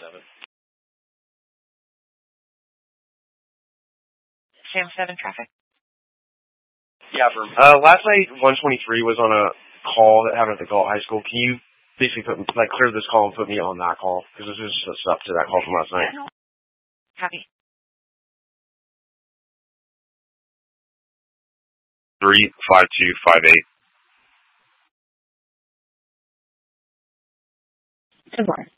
Sam 7 traffic. Yeah, last night 123 was on a call that happened at the Galt High School. Can you basically clear this call and put me on that call? Because this is just up to that call from last night. Copy. 35258. Good morning.